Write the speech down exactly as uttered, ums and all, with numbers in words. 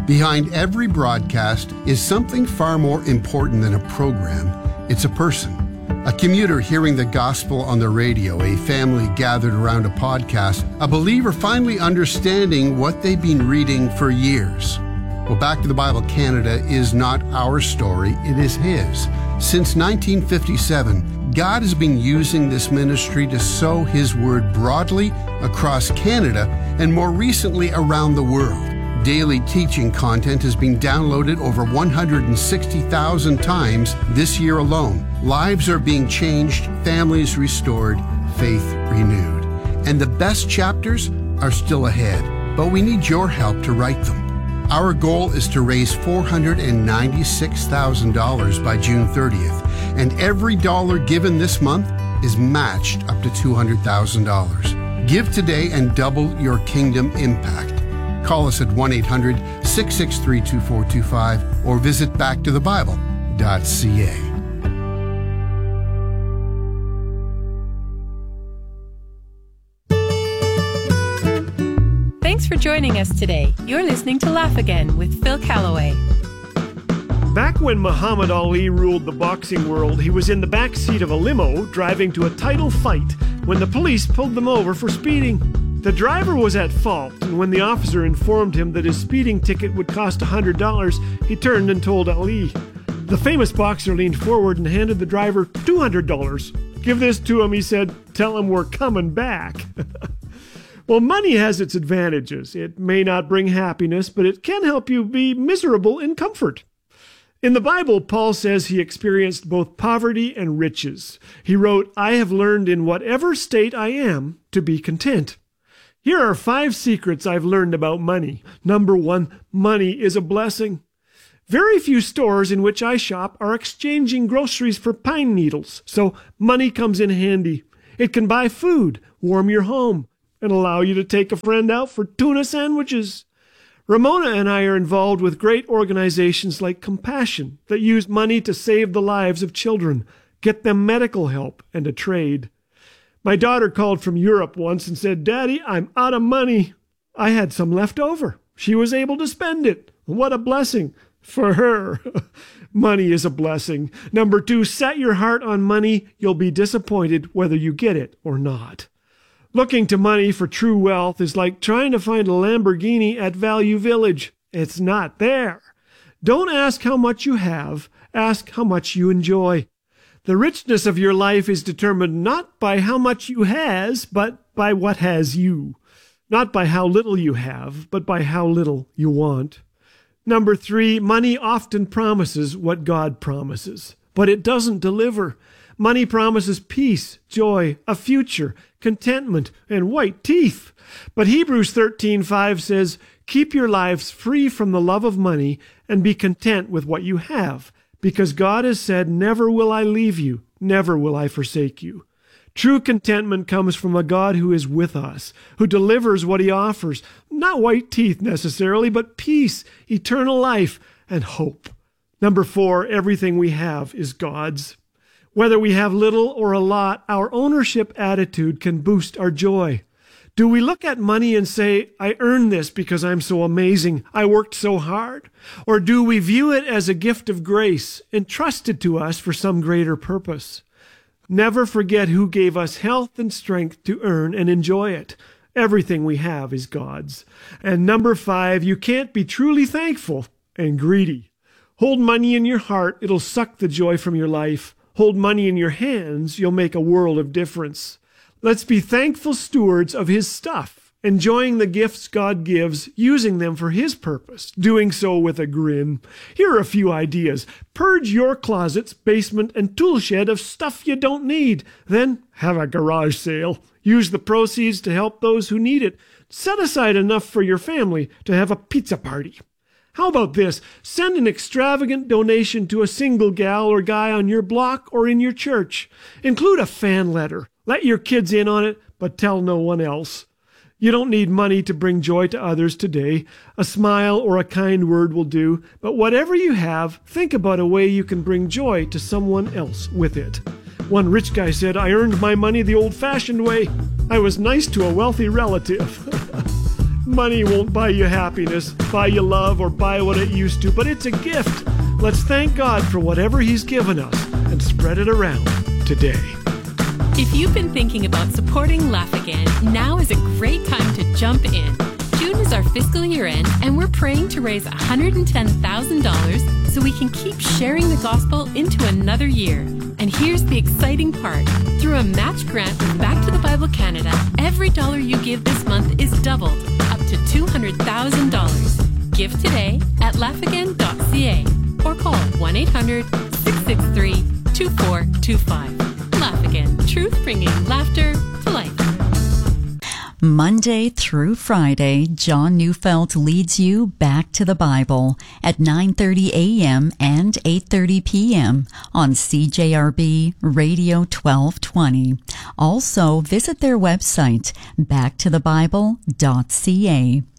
Behind every broadcast is something far more important than a program. It's a person. A commuter hearing the gospel on the radio, a family gathered around a podcast, a believer finally understanding what they've been reading for years. Well, Back to the Bible Canada is not our story, it is His. Since nineteen fifty-seven, God has been using this ministry to sow His word broadly across Canada and more recently around the world. Daily teaching content has been downloaded over one hundred sixty thousand times this year alone. Lives are being changed, families restored, faith renewed. And the best chapters are still ahead, but we need your help to write them. Our goal is to raise four hundred ninety-six thousand dollars by June thirtieth, and every dollar given this month is matched up to two hundred thousand dollars. Give today and double your kingdom impact. Call us at one eight hundred, six six three, two four two five or visit back to the bible dot c a. Thanks for joining us today. You're listening to Laugh Again with Phil Callaway. Back when Muhammad Ali ruled the boxing world, he was in the back seat of a limo driving to a title fight when the police pulled them over for speeding. The driver was at fault, and when the officer informed him that his speeding ticket would cost one hundred dollars, he turned and told Ali. The famous boxer leaned forward and handed the driver two hundred dollars. "Give this to him," he said. "Tell him we're coming back." Well, money has its advantages. It may not bring happiness, but it can help you be miserable in comfort. In the Bible, Paul says he experienced both poverty and riches. He wrote, "I have learned in whatever state I am to be content." Here are five secrets I've learned about money. Number one, money is a blessing. Very few stores in which I shop are exchanging groceries for pine needles, so money comes in handy. It can buy food, warm your home, and allow you to take a friend out for tuna sandwiches. Ramona and I are involved with great organizations like Compassion that use money to save the lives of children, get them medical help, and a trade. My daughter called from Europe once and said, "Daddy, I'm out of money." I had some left over. She was able to spend it. What a blessing for her. Money is a blessing. Number two, set your heart on money. You'll be disappointed whether you get it or not. Looking to money for true wealth is like trying to find a Lamborghini at Value Village. It's not there. Don't ask how much you have. Ask how much you enjoy. The richness of your life is determined not by how much you has, but by what has you. Not by how little you have, but by how little you want. Number three, money often promises what God promises, but it doesn't deliver. Money promises peace, joy, a future, contentment, and white teeth. But Hebrews thirteen five says, "Keep your lives free from the love of money and be content with what you have. Because God has said, 'Never will I leave you, never will I forsake you.'" True contentment comes from a God who is with us, who delivers what He offers, not white teeth necessarily, but peace, eternal life, and hope. Number four, everything we have is God's. Whether we have little or a lot, our ownership attitude can boost our joy. Do we look at money and say, "I earned this because I'm so amazing, I worked so hard"? Or do we view it as a gift of grace, entrusted to us for some greater purpose? Never forget who gave us health and strength to earn and enjoy it. Everything we have is God's. And number five, you can't be truly thankful and greedy. Hold money in your heart, it'll suck the joy from your life. Hold money in your hands, you'll make a world of difference. Let's be thankful stewards of His stuff, enjoying the gifts God gives, using them for His purpose, doing so with a grin. Here are a few ideas. Purge your closets, basement, and tool shed of stuff you don't need. Then have a garage sale. Use the proceeds to help those who need it. Set aside enough for your family to have a pizza party. How about this? Send an extravagant donation to a single gal or guy on your block or in your church. Include a fan letter. Let your kids in on it, but tell no one else. You don't need money to bring joy to others today. A smile or a kind word will do. But whatever you have, think about a way you can bring joy to someone else with it. One rich guy said, "I earned my money the old-fashioned way. I was nice to a wealthy relative." Money won't buy you happiness, buy you love, or buy what it used to, but it's a gift. Let's thank God for whatever He's given us and spread it around today. If you've been thinking about supporting Laugh Again, now is a great time to jump in. June is our fiscal year end, and we're praying to raise one hundred ten thousand dollars so we can keep sharing the gospel into another year. And here's the exciting part. Through a match grant with Back to the Bible Canada, every dollar you give this month is doubled, up to two hundred thousand dollars. Give today at laugh again dot c a or call one eight hundred, six six three, two four two five. Laugh Again, truth bringing laughter to life. Monday through Friday, John Neufeld leads you back to the Bible at nine thirty a.m. and eight thirty p.m. on C J R B Radio twelve twenty. Also, visit their website, back to the bible dot c a.